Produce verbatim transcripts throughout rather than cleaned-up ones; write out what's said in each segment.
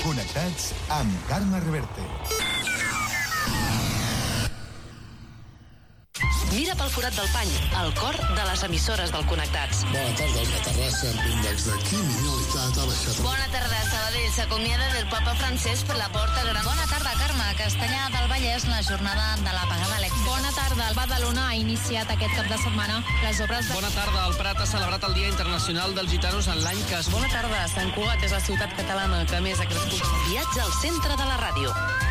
Connectats amb Carme Reverte. Mira pel forat del pany, el cor de les emissores del Connectats. Bona tarda, el Terrassa, amb l'índex de criminalitat ha baixat. Bona tarda, Sabadell s'acomiada del papa francès per la porta gran. Bona tarda, Carme, Castanya del Vallès, la jornada de l'apagada elèctrica. Bona tarda, el Badalona ha iniciat aquest cap de setmana les obres de... Bona tarda, el Prat ha celebrat el Dia Internacional dels Gitanos en l'any que es... Bona tarda, Sant Cugat és la ciutat catalana que més ha crescut. Viatge al centre de la ràdio.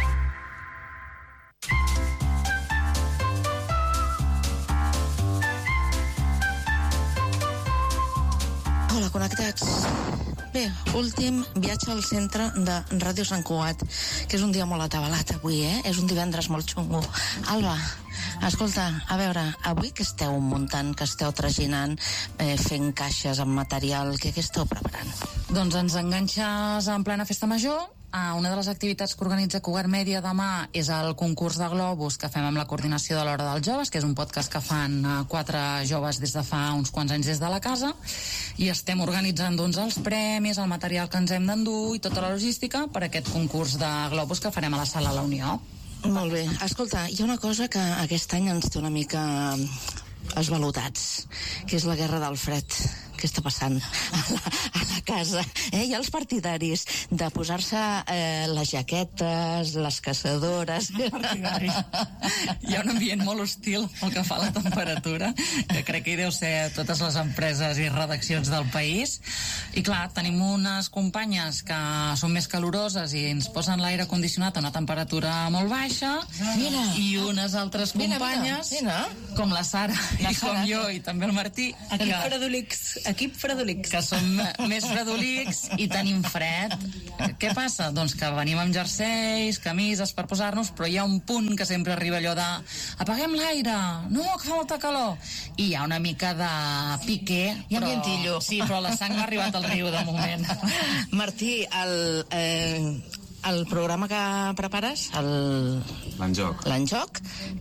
Hola, connectats. Bé, últim viatge al centre de Ràdio Sant Cugat, que és un dia molt atabalat avui, eh? És un divendres molt xungo. Alba, escolta, a veure, avui què esteu muntant, que esteu traginant, eh, fent caixes amb material, què, què esteu preparant? Doncs ens enganxes en plena festa major. Uh, una de les activitats que organitza Cugat Mèdia demà és el concurs de globus que fem amb la coordinació de l'Hora dels Joves, que és un podcast que fan uh, quatre joves des de fa uns quants anys des de la casa, i estem organitzant doncs els premis, el material que ens hem d'endur i tota la logística per aquest concurs de globus que farem a la Sala La Unió. Molt bé. Escolta, hi ha una cosa que aquest any ens té una mica esvalotats, que és la guerra del fred. Què està passant a la, a la casa? Eh? Hi ha els partidaris de posar-se eh, les jaquetes, les caçadores... Hi ha un ambient molt hostil pel que fa a la temperatura, que crec que hi deu ser a totes les empreses i redaccions del país. I clar, tenim unes companyes que són més caloroses i ens posen l'aire condicionat a una temperatura molt baixa, mira, i unes altres companyes, mira, mira. com la Sara la i Sara. com jo i també el Martí, Equip que... Fredolics. Equip Fredolics. Que som més fredolics i tenim fred. Què passa? Doncs que venim amb jerseis, camises per posar-nos, però hi ha un punt que sempre arriba allò de apaguem l'aire, no, que fa molta calor. I hi ha una mica de piqué. Hi ha però... ambientillo. Sí, però la sang m'ha arribat al riu de moment. Martí, el... Eh... el programa que prepares, el... l'enjoc, l'enjoc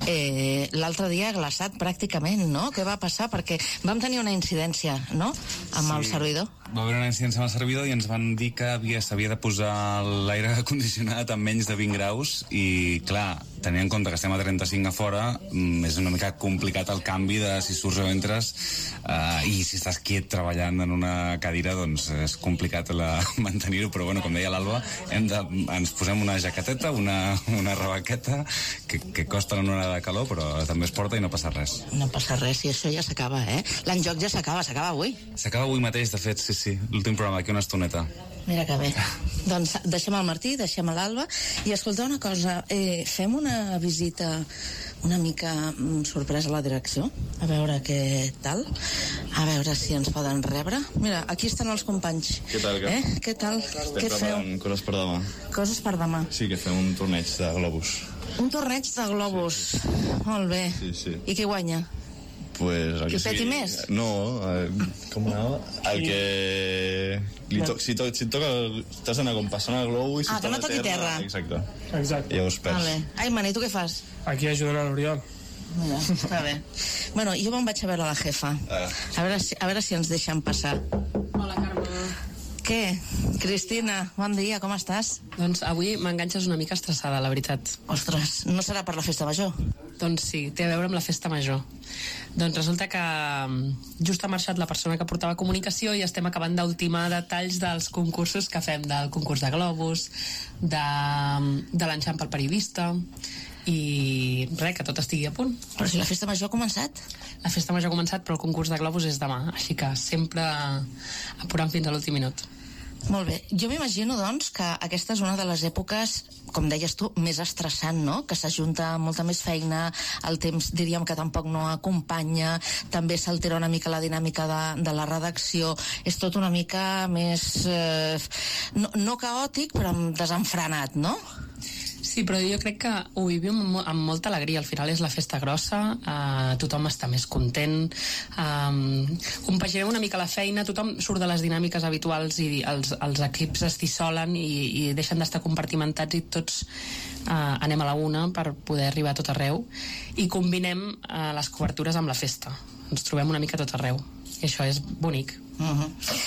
eh, l'altre dia glaçat pràcticament, no? Què va passar? Perquè vam tenir una incidència, no?, amb sí, el servidor. Va haver una incidència amb el servidor i ens van dir que havia, s'havia de posar l'aire condicionat a menys de vint graus i, clar, tenint en compte que estem a trenta-cinc a fora, és una mica complicat el canvi de si surts o entres, eh, i si estàs quiet treballant en una cadira, doncs és complicat la, mantenir-ho, però bueno, com deia l'Alba, hem de, ens posem una jaqueteta, una, una rebaqueta, que, que costa una hora de calor, però també es porta i no passa res. No passa res, i això ja s'acaba, eh? L'enjoc ja s'acaba, s'acaba avui. S'acaba avui mateix, de fet, sí, sí, l'últim programa, aquí una estoneta. Mira que bé. Doncs deixem el Martí, deixem l'Alba, i escolta una cosa, eh, fem una visita una mica sorpresa a la direcció, a veure què tal, a veure si ens poden rebre. Mira, aquí estan els companys. Què tal, què? Eh? Què tal? Estem Què feu? coses per demà. Coses per demà. Sí, que fem un torneig de globus. Un torneig de globus. Sí, sí. Molt bé. Sí, sí. I qui guanya? Pues, el Qui que peti sigui... més? No, eh, com anava? El que... Li to... si, to... si et toca... T'has d'anar com passant el globo i si ah, que no toqui terra. terra. Exacte. Exacte. I llavors perds. Vale. Ai, man, i tu què fas? Aquí ajudant a l'Oriol. Mira, està bé. Bueno, jo me'n vaig a veure la jefa. Ah. A veure si, a veure si ens deixen passar. Hola, Carme. Què? Cristina, bon dia, com estàs? Doncs avui m'enganxes una mica estressada, la veritat. Ostres, no serà per la festa major? Doncs sí, té a veure amb la festa major. Doncs resulta que just ha marxat la persona que portava comunicació i estem acabant d'ultimar detalls dels concursos que fem, del concurs de globus, de, de l'enxamp al periodista, i res, que tot estigui a punt. Però si la festa major ha començat? La festa major ha començat, però el concurs de globus és demà, així que sempre apurant fins a l'últim minut. Molt bé. Jo m'imagino, doncs, que aquesta és una de les èpoques, com deies tu, més estressant, no? Que s'ajunta molta més feina, el temps diríem que tampoc no acompanya, també s'altera una mica la dinàmica de, de la redacció, és tot una mica més... Eh, no, no caòtic, però desenfrenat, no? Sí, però jo crec que ho vivim amb, amb molta alegria. Al final és la festa grossa, eh, tothom està més content, eh, compaginem una mica la feina, tothom surt de les dinàmiques habituals i els, els equips es dissolen i, i deixen d'estar compartimentats i tots eh, anem a la una per poder arribar a tot arreu i combinem eh, les cobertures amb la festa. Ens trobem una mica a tot arreu i això és bonic. Uh-huh.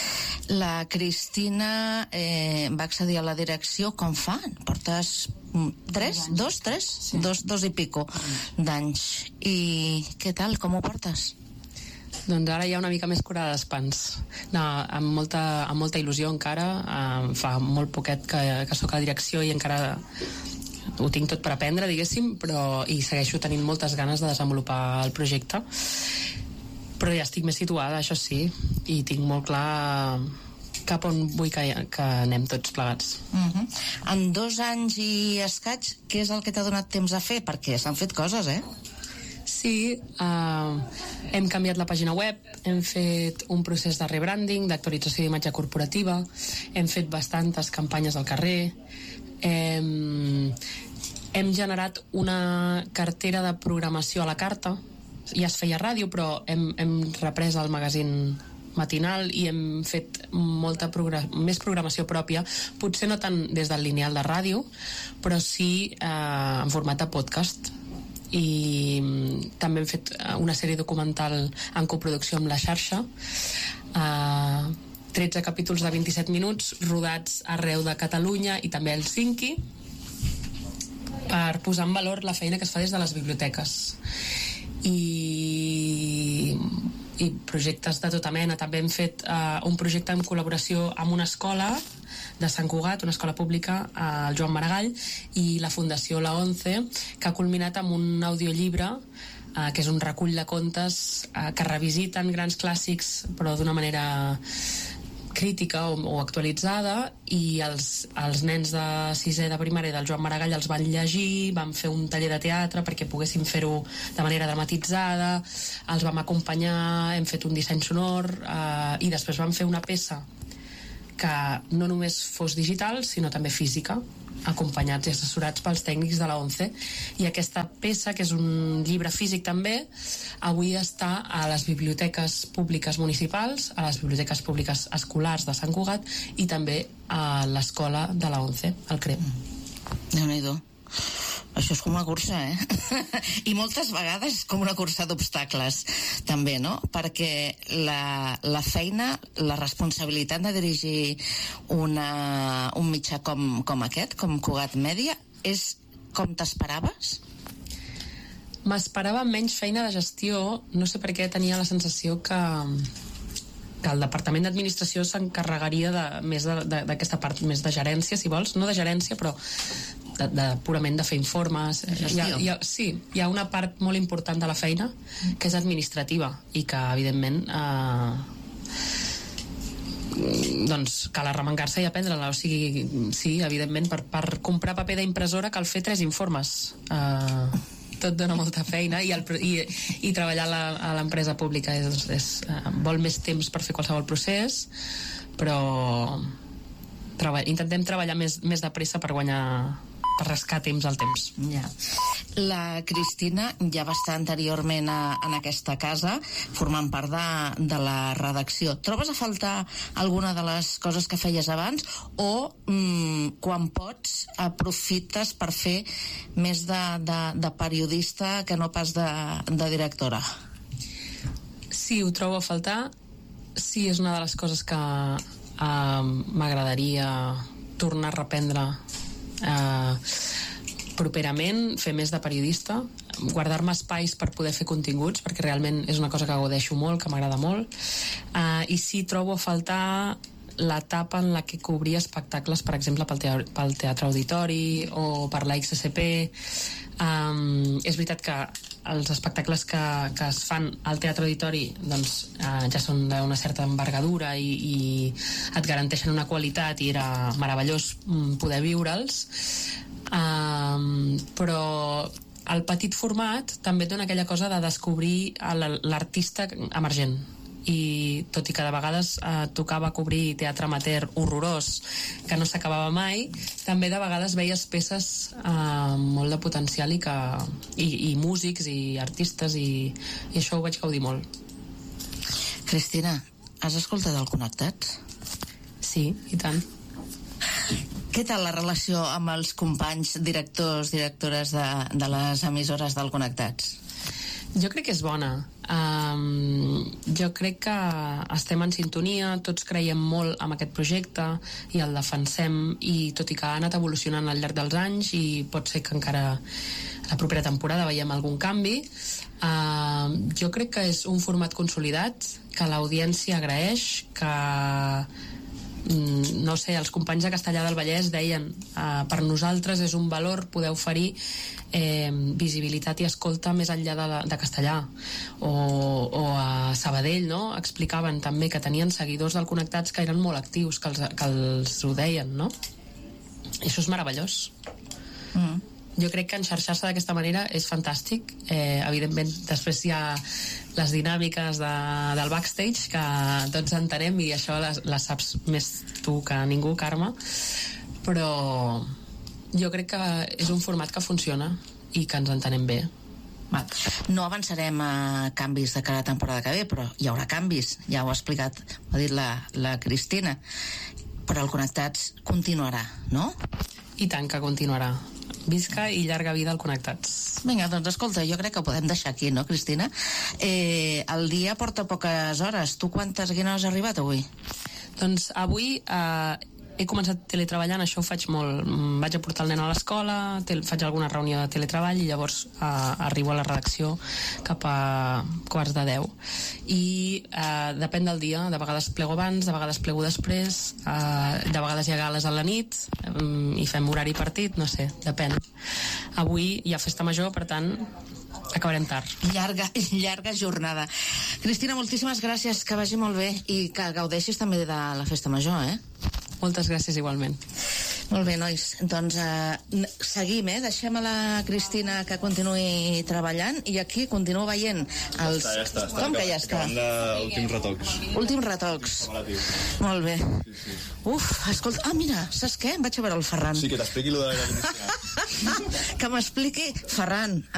La Cristina eh, va accedir a la direcció, com fa? Portes tres? Dos? Tres? Sí. Dos, dos i pico d'anys. I què tal? Com ho portes? Doncs ara hi ha una mica més cura d'espans. No, amb molta, amb molta il·lusió encara. Eh, fa molt poquet que, que soc a la direcció i encara ho tinc tot per aprendre, diguéssim, però i segueixo tenint moltes ganes de desenvolupar el projecte. Però ja estic més situada, això sí, i tinc molt clar cap on vull que, que anem tots plegats. Uh-huh. En dos anys i escaig, què és el que t'ha donat temps a fer? Perquè s'han fet coses, eh? Sí, uh, hem canviat la pàgina web, hem fet un procés de rebranding, d'actualització d'imatge corporativa, hem fet bastantes campanyes al carrer, hem, hem generat una cartera de programació a la carta. Ja es feia ràdio, però hem, hem reprès el magazín matinal i hem fet molta progra- més programació pròpia, potser no tant des del lineal de ràdio, però sí eh, en format de podcast. I mm, també hem fet una sèrie documental en coproducció amb La Xarxa, eh, tretze capítols de vint-i-set minuts rodats arreu de Catalunya i també a Helsinki, per posar en valor la feina que es fa des de les biblioteques. I, i projectes de tota mena. També hem fet uh, un projecte en col·laboració amb una escola de Sant Cugat, una escola pública, uh, el Joan Maragall, i la Fundació La Once, que ha culminat amb un audiollibre uh, que és un recull de contes uh, que revisiten grans clàssics però d'una manera crítica o, o actualitzada, i els, els nens de sisè de primària del Joan Maragall els van llegir, van fer un taller de teatre perquè poguessin fer-ho de manera dramatitzada, els vam acompanyar, hem fet un disseny sonor eh, i després vam fer una peça que no només fos digital sinó també física, acompanyats i assessorats pels tècnics de la ONCE, i aquesta peça, que és un llibre físic també, avui està a les biblioteques públiques municipals, a les biblioteques públiques escolars de Sant Cugat i també a l'escola de la ONCE, al C R E M. Déu-n'hi-do. Això és com una cursa, eh? I moltes vegades com una cursa d'obstacles, també, no? Perquè la, la feina, la responsabilitat de dirigir una, un mitjà com, com aquest, com Cugat Mèdia, és com t'esperaves? M'esperava menys feina de gestió, no sé per què tenia la sensació que, que el Departament d'Administració s'encarregaria de, més d'aquesta part, més de gerència, si vols, no de gerència, però de, de purament de fer informes. Hi ha, hi ha, sí, hi ha una part molt important de la feina que és administrativa i que, evidentment, eh, doncs cal arremangar-se i aprendre-la. O sigui, sí, evidentment, per, per comprar paper d'impressora cal fer tres informes. Eh, tot dona molta feina i, el, i, i treballar la, a l'empresa pública és, és, eh, vol més temps per fer qualsevol procés, però treball, intentem treballar més, més de pressa per guanyar, per rascar temps al temps. Ja. La Cristina ja va estar anteriorment a, en aquesta casa, formant part de, de la redacció. Trobes a faltar alguna de les coses que feies abans o mm, quan pots aprofites per fer més de, de, de periodista que no pas de, de directora? Sí, ho trobo a faltar. Sí, és una de les coses que eh, m'agradaria tornar a reprendre Uh, properament, fer més de periodista, guardar-me espais per poder fer continguts, perquè realment és una cosa que gaudeixo molt, que m'agrada molt, uh, i sí trobo a faltar l'etapa en la que cobria espectacles, per exemple, pel teatre, pel teatre Auditori o per la X S P. Um, és veritat que els espectacles que, que es fan al Teatre Auditori doncs, uh, ja són d'una certa envergadura i, i et garanteixen una qualitat i era meravellós poder viure'ls, um, però el petit format també dona aquella cosa de descobrir l'artista emergent, i tot i que de vegades eh, tocava cobrir teatre amateur horrorós que no s'acabava mai, també de vegades veies peces eh, molt de potencial i, que, i, i músics i artistes i, i això ho vaig gaudir molt. Cristina, has escoltat el Connectats? Sí, i tant. Què tal la relació amb els companys directors, directores de, de les emissores del Connectats? Jo crec que és bona. Um, jo crec que estem en sintonia, tots creiem molt en aquest projecte i el defensem, i tot i que ha anat evolucionant al llarg dels anys i pot ser que encara la propera temporada veiem algun canvi, uh, jo crec que és un format consolidat, que l'audiència agraeix, que no sé, els companys de Castellar del Vallès deien uh, per nosaltres és un valor poder oferir eh, visibilitat i escolta més enllà de, la, de Castellar, o, o a Sabadell, no? Explicaven també que tenien seguidors del Connectats que eren molt actius, que els, que els ho deien, no? I això és meravellós. Mm. Jo crec que enxarxar-se d'aquesta manera és fantàstic. Eh, evidentment, després hi ha les dinàmiques de, del backstage, que tots entenem, i això les, les saps més tu que ningú, Carme, però jo crec que és un format que funciona i que ens entenem bé. No avançarem a canvis de cara a la temporada que ve, però hi haurà canvis, ja ho ha explicat, ho ha dit la, la Cristina, però el Connectats continuarà, no? I tant que continuarà. Visca i llarga vida al Connectats. Vinga, doncs escolta, jo crec que ho podem deixar aquí, no, Cristina? Eh, el dia porta poques hores. Tu quantes, quines hores has arribat avui? Doncs avui eh, he començat teletreballant, això ho faig molt. Vaig a portar el nen a l'escola, faig alguna reunió de teletreball i llavors eh, arribo a la redacció cap a quarts de deu. I eh, depèn del dia, de vegades plego abans, de vegades plego després, eh, de vegades hi ha gales a la nit eh, i fem horari partit, no sé, depèn. Avui hi ha festa major, per tant acabarem tard. Llarga, llarga jornada. Cristina, moltíssimes gràcies, que vagi molt bé i que gaudeixis també de la festa major, eh? Moltes gràcies igualment. Molt bé, nois. Doncs eh, seguim, eh? Deixem a la Cristina que continuï treballant i aquí continuo veient els... Ja està, ja està. està Com que ja està? Acabant d'últims retocs. Últims retocs. Molt bé. Sí, sí. Uf, escolta... Ah, mira, saps què? Vaig a veure el Ferran. Sí, que t'expliqui lo de la inicial. Que m'expliqui... Ferran,